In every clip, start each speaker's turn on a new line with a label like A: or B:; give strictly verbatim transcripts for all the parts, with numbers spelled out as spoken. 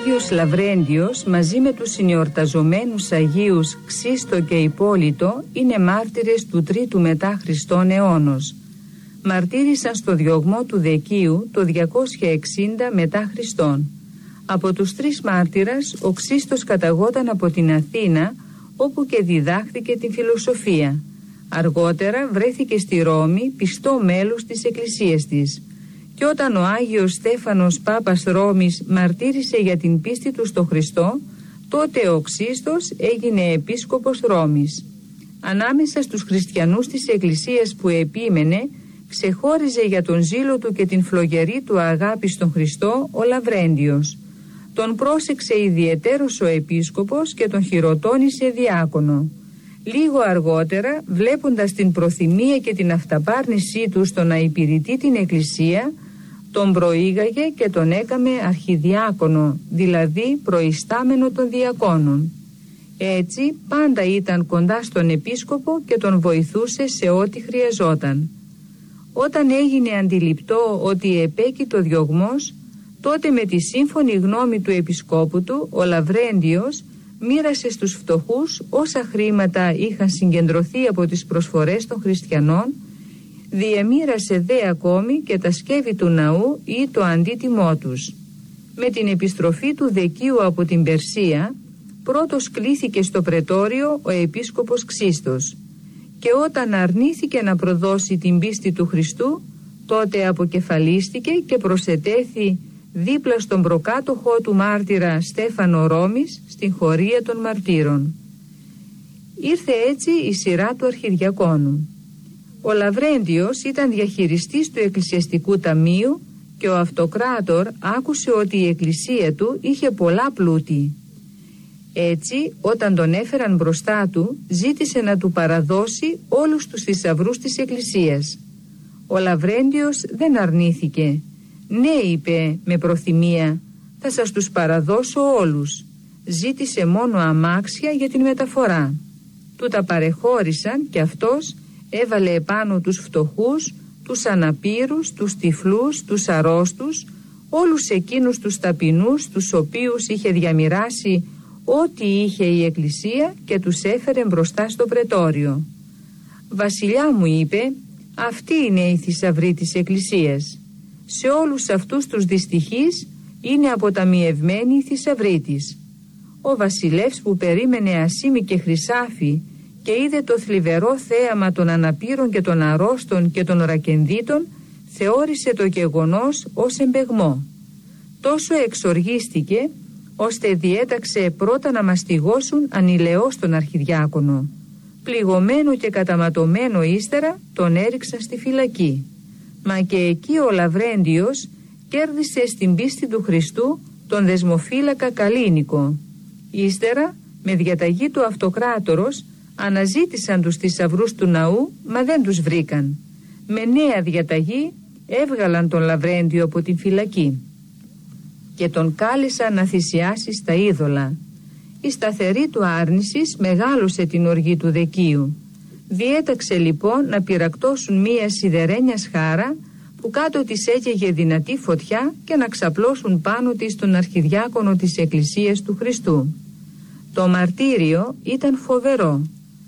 A: Άγιος Λαβρέντιος μαζί με τους συνεορταζομένους Αγίους Ξίστο και Υπόλυτο είναι μάρτυρες του τρίτου μετά Χριστόν αιώνος. Μαρτύρησαν στο διωγμό του Δεκίου το διακόσια εξήντα μετά Χριστόν. Από τους τρεις μάρτυρας ο Ξίστος καταγόταν από την Αθήνα, όπου και διδάχθηκε την φιλοσοφία. Αργότερα βρέθηκε στη Ρώμη πιστό μέλος της εκκλησίας της. Και όταν ο Άγιος Στέφανος Πάπας Ρώμης μαρτύρησε για την πίστη του στο Χριστό, τότε ο Ξίστος έγινε επίσκοπος Ρώμης. Ανάμεσα στους χριστιανούς της εκκλησίας που επίμενε, ξεχώριζε για τον ζήλο του και την φλογερή του αγάπη στον Χριστό ο Λαβρέντιος. Τον πρόσεξε ιδιαιτέρως ο επίσκοπος και τον χειροτώνησε διάκονο. Λίγο αργότερα, βλέποντας την προθυμία και την αυταπάρνησή του στο να υπηρετεί την εκκλησία, τον προήγαγε και τον έκαμε αρχιδιάκονο, δηλαδή προϊστάμενο των διακόνων. Έτσι πάντα ήταν κοντά στον επίσκοπο και τον βοηθούσε σε ό,τι χρειαζόταν. Όταν έγινε αντιληπτό ότι επέκειτο διωγμός, τότε με τη σύμφωνη γνώμη του επισκόπου του, ο Λαβρέντιος μοίρασε στους φτωχούς όσα χρήματα είχαν συγκεντρωθεί από τις προσφορές των χριστιανών, διεμοίρασε δε ακόμη και τα σκεύη του ναού ή το αντίτιμό τους. Με την επιστροφή του Δεκίου από την Περσία, πρώτος κλήθηκε στο πρετόριο ο επίσκοπος Ξίστος, και όταν αρνήθηκε να προδώσει την πίστη του Χριστού, τότε αποκεφαλίστηκε και προσετέθη δίπλα στον προκάτοχό του μάρτυρα Στέφανο Ρώμης στην χωρία των μαρτύρων. Ήρθε έτσι η σειρά του αρχιδιακόνου. Ο Λαβρέντιος ήταν διαχειριστής του εκκλησιαστικού ταμείου και ο αυτοκράτορ άκουσε ότι η εκκλησία του είχε πολλά πλούτη. Έτσι, όταν τον έφεραν μπροστά του, ζήτησε να του παραδώσει όλους τους θησαυρούς της εκκλησίας. Ο Λαβρέντιος δεν αρνήθηκε. «Ναι», είπε με προθυμία, «θα σας τους παραδώσω όλους». Ζήτησε μόνο αμάξια για την μεταφορά. Του τα παρεχώρησαν και αυτός έβαλε επάνω τους φτωχούς, τους αναπήρους, τους τυφλούς, τους αρρώστους, όλους εκείνους τους ταπεινούς, τους οποίους είχε διαμοιράσει ό,τι είχε η εκκλησία, και τους έφερε μπροστά στο πρετόριο. «Βασιλιά μου», είπε, «αυτή είναι η θησαυρή της εκκλησίας. Σε όλους αυτούς τους δυστυχείς είναι αποταμιευμένη η θησαυρή της». Ο βασιλεύς, που περίμενε ασήμι και χρυσάφι και είδε το θλιβερό θέαμα των αναπήρων και των αρρώστων και των ρακενδίτων, θεώρησε το γεγονός ως εμπεγμό. Τόσο εξοργίστηκε, ώστε διέταξε πρώτα να μαστιγώσουν ανηλαιώς τον αρχιδιάκονο. Πληγωμένο και καταματωμένο ύστερα τον έριξαν στη φυλακή. Μα και εκεί ο Λαβρέντιος κέρδισε στην πίστη του Χριστού τον δεσμοφύλακα Καλίνικο. Ύστερα, με διαταγή του αυτοκράτορος, αναζήτησαν τους θησαυρούς του ναού, μα δεν τους βρήκαν. Με νέα διαταγή έβγαλαν τον Λαβρέντιο από την φυλακή και τον κάλεσαν να θυσιάσει στα είδωλα. Η σταθερή του άρνησης μεγάλωσε την οργή του Δεκίου. Διέταξε λοιπόν να πυρακτώσουν μία σιδερένια σχάρα που κάτω της έκαιγε δυνατή φωτιά και να ξαπλώσουν πάνω της τον αρχιδιάκονο της Εκκλησίας του Χριστού. Το μαρτύριο ήταν φοβερό.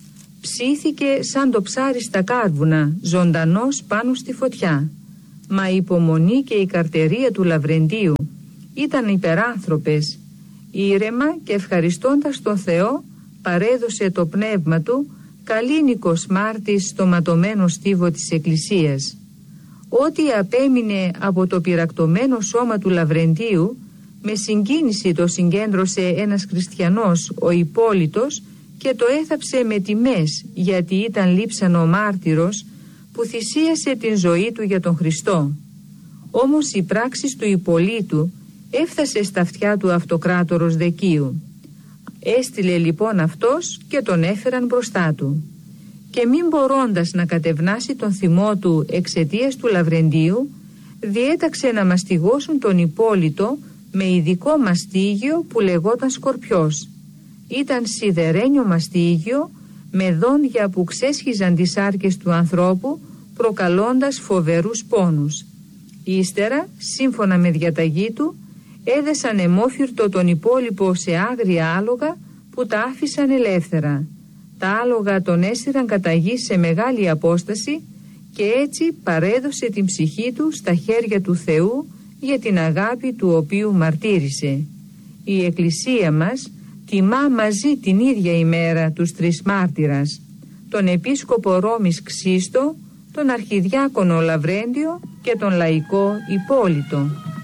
A: Ψήθηκε σαν το ψάρι στα κάρβουνα, ζωντανός πάνω στη φωτιά. Μα η υπομονή και η καρτερία του Λαβρεντίου ήταν υπεράνθρωπες. Ήρεμα και ευχαριστώντας τον Θεό, παρέδωσε το πνεύμα του Καλίνικος μάρτης στο ματωμένο στίβο της Εκκλησίας. Ό,τι απέμεινε από το πυρακτωμένο σώμα του Λαβρεντίου, με συγκίνηση το συγκέντρωσε ένας χριστιανός, ο Υπόλυτος, και το έθαψε με τιμές, γιατί ήταν λείψανο μάρτυρος που θυσίασε την ζωή του για τον Χριστό. Όμως η πράξη του Υπολίτου έφτασε στα αυτιά του αυτοκράτορος Δεκίου. Έστειλε λοιπόν αυτός και τον έφεραν μπροστά του. Και μην μπορώντας να κατευνάσει τον θυμό του εξαιτίας του Λαβρεντίου, διέταξε να μαστιγώσουν τον Υπόλυτο με ειδικό μαστίγιο που λεγόταν Σκορπιός. Ήταν σιδερένιο μαστίγιο με δόντια που ξέσχιζαν τις άρκες του ανθρώπου, προκαλώντας φοβερούς πόνους. Ύστερα, σύμφωνα με διαταγή του, έδεσαν αιμόφυρτο τον υπόλοιπο σε άγρια άλογα που τα άφησαν ελεύθερα. Τα άλογα τον έσυραν κατά γη σε μεγάλη απόσταση και έτσι παρέδωσε την ψυχή του στα χέρια του Θεού για την αγάπη του οποίου μαρτύρησε. Η Εκκλησία μας τιμά μαζί την ίδια ημέρα τους τρεις μάρτυρας, τον Επίσκοπο Ρώμης Ξίστο, τον Αρχιδιάκονο Λαβρέντιο και τον λαϊκό Υπόλιτο.